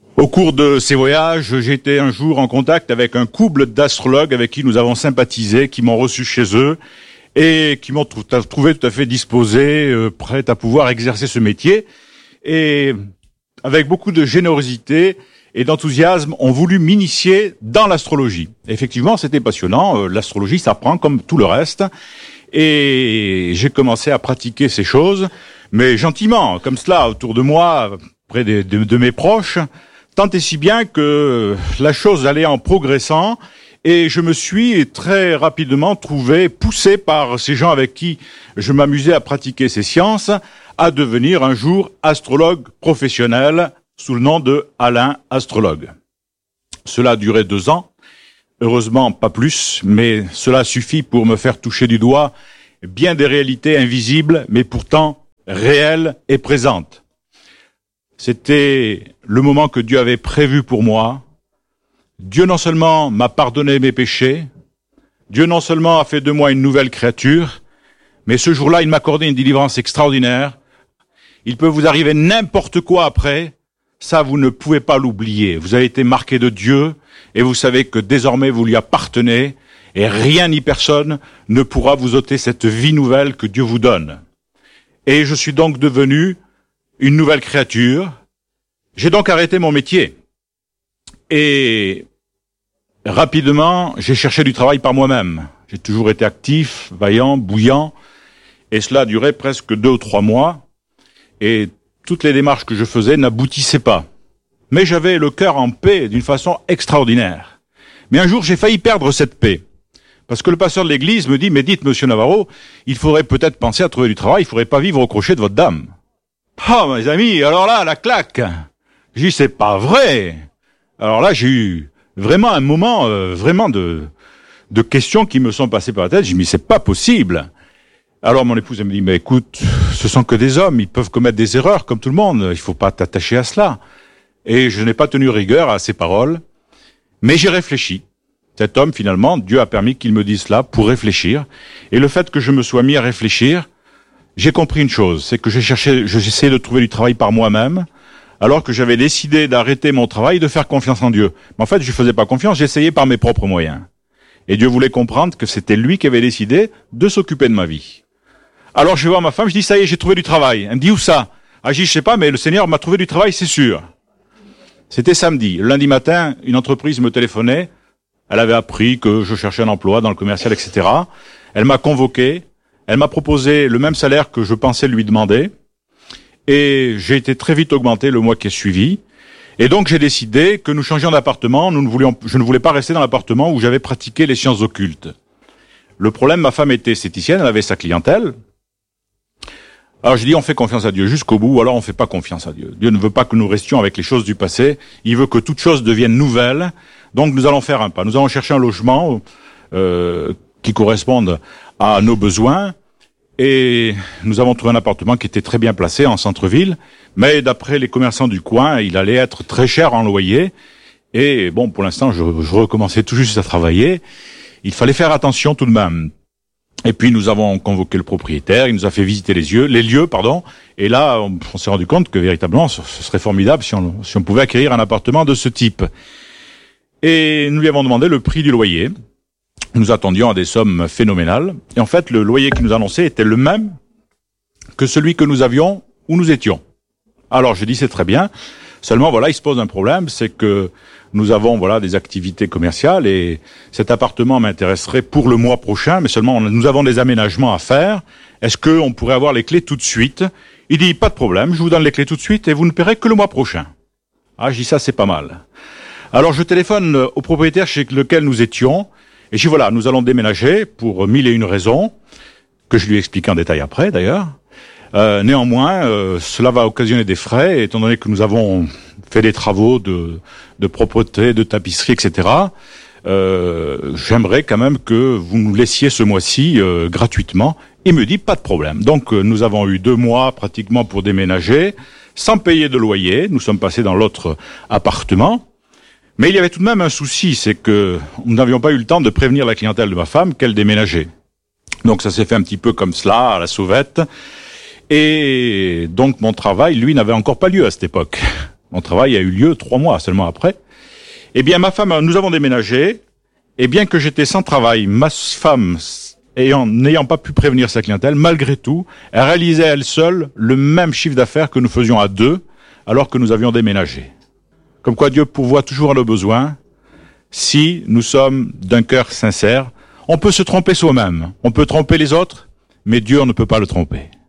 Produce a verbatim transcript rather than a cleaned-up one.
Au cours de ces voyages, j'ai été un jour en contact avec un couple d'astrologues avec qui nous avons sympathisé, qui m'ont reçu chez eux et qui m'ont trouvé tout à fait disposé, euh, prêt à pouvoir exercer ce métier. Et avec beaucoup de générosité et d'enthousiasme, ont voulu m'initier dans l'astrologie. Effectivement, c'était passionnant. L'astrologie s'apprend comme tout le reste. Et j'ai commencé à pratiquer ces choses, mais gentiment, comme cela, autour de moi, près de, de, de mes proches, tant et si bien que la chose allait en progressant, et je me suis très rapidement trouvé poussé par ces gens avec qui je m'amusais à pratiquer ces sciences, à devenir un jour astrologue professionnel sous le nom de Alain Astrologue. Cela a duré deux ans. Heureusement, pas plus, mais cela suffit pour me faire toucher du doigt bien des réalités invisibles, mais pourtant réelles et présentes. C'était le moment que Dieu avait prévu pour moi. Dieu non seulement m'a pardonné mes péchés, Dieu non seulement a fait de moi une nouvelle créature, mais ce jour-là, il m'a accordé une délivrance extraordinaire. Il peut vous arriver n'importe quoi après, ça vous ne pouvez pas l'oublier. Vous avez été marqué de Dieu, et vous savez que désormais vous lui appartenez, et rien ni personne ne pourra vous ôter cette vie nouvelle que Dieu vous donne. Et je suis donc devenu une nouvelle créature. J'ai donc arrêté mon métier. Et rapidement, j'ai cherché du travail par moi-même. J'ai toujours été actif, vaillant, bouillant, et cela a duré presque deux ou trois mois, et toutes les démarches que je faisais n'aboutissaient pas. Mais j'avais le cœur en paix d'une façon extraordinaire. Mais un jour, j'ai failli perdre cette paix. Parce que le pasteur de l'église me dit, mais dites, monsieur Navarro, il faudrait peut-être penser à trouver du travail, il faudrait pas vivre au crochet de votre dame. Ah, mes amis, alors là, la claque. J'ai dit, c'est pas vrai. Alors là, j'ai eu vraiment un moment, euh, vraiment de, de questions qui me sont passées par la tête. J'ai dit, mais c'est pas possible. Alors mon épouse, elle me dit, mais écoute, ce sont que des hommes, ils peuvent commettre des erreurs comme tout le monde, il faut pas t'attacher à cela. Et je n'ai pas tenu rigueur à ces paroles, mais j'ai réfléchi. Cet homme, finalement, Dieu a permis qu'il me dise cela pour réfléchir. Et le fait que je me sois mis à réfléchir, j'ai compris une chose, c'est que j'ai cherché, j'essayais de trouver du travail par moi-même, alors que j'avais décidé d'arrêter mon travail et de faire confiance en Dieu. Mais en fait, je faisais pas confiance, j'essayais par mes propres moyens. Et Dieu voulait comprendre que c'était lui qui avait décidé de s'occuper de ma vie. Alors je vais voir ma femme, je dis, ça y est, j'ai trouvé du travail. Elle me dit, où ça? Ah, je dis, je sais pas, mais le Seigneur m'a trouvé du travail, c'est sûr. C'était samedi. Le lundi matin, une entreprise me téléphonait. Elle avait appris que je cherchais un emploi dans le commercial, et cetera. Elle m'a convoqué. Elle m'a proposé le même salaire que je pensais lui demander. Et j'ai été très vite augmenté le mois qui a suivi. Et donc j'ai décidé que nous changions d'appartement. Nous ne voulions, je ne voulais pas rester dans l'appartement où j'avais pratiqué les sciences occultes. Le problème, ma femme était esthéticienne, elle avait sa clientèle. Alors j'ai dit, on fait confiance à Dieu jusqu'au bout, ou alors on fait pas confiance à Dieu. Dieu ne veut pas que nous restions avec les choses du passé, il veut que toute chose devienne nouvelle, donc nous allons faire un pas. Nous allons chercher un logement euh, qui corresponde à nos besoins, et nous avons trouvé un appartement qui était très bien placé en centre-ville, mais d'après les commerçants du coin, il allait être très cher en loyer, et bon, pour l'instant, je, je recommençais tout juste à travailler, il fallait faire attention tout de même. Et puis nous avons convoqué le propriétaire, il nous a fait visiter les lieux, les lieux, pardon. Et là, on, on s'est rendu compte que véritablement, ce, ce serait formidable si on, si on pouvait acquérir un appartement de ce type. Et nous lui avons demandé le prix du loyer. Nous attendions à des sommes phénoménales. Et en fait, le loyer qu'il nous annonçait était le même que celui que nous avions où nous étions. Alors je dis, c'est très bien. Seulement, voilà, il se pose un problème, c'est que nous avons, voilà, des activités commerciales et cet appartement m'intéresserait pour le mois prochain, mais seulement on, nous avons des aménagements à faire. Est-ce qu'on pourrait avoir les clés tout de suite? Il dit, pas de problème, je vous donne les clés tout de suite et vous ne paierez que le mois prochain. Ah, je dis, ça, c'est pas mal. Alors, je téléphone au propriétaire chez lequel nous étions et je dis, voilà, nous allons déménager pour mille et une raisons, que je lui explique en détail après, d'ailleurs. Euh, néanmoins, euh, cela va occasionner des frais, étant donné que nous avons fait des travaux de, de propreté, de tapisserie, et cetera. Euh, j'aimerais quand même que vous nous laissiez ce mois-ci euh, gratuitement. Il me dit, pas de problème. Donc, euh, nous avons eu deux mois pratiquement pour déménager, sans payer de loyer. Nous sommes passés dans l'autre appartement. Mais il y avait tout de même un souci, c'est que nous n'avions pas eu le temps de prévenir la clientèle de ma femme qu'elle déménageait. Donc, ça s'est fait un petit peu comme cela, à la sauvette. Et donc mon travail, lui, n'avait encore pas lieu à cette époque. Mon travail a eu lieu trois mois seulement après. Eh bien, ma femme, nous avons déménagé. Et bien que j'étais sans travail, ma femme, ayant, n'ayant pas pu prévenir sa clientèle, malgré tout, elle réalisait elle seule le même chiffre d'affaires que nous faisions à deux, alors que nous avions déménagé. Comme quoi Dieu pourvoit toujours à nos besoins, si nous sommes d'un cœur sincère. On peut se tromper soi-même, on peut tromper les autres, mais Dieu, on ne peut pas le tromper.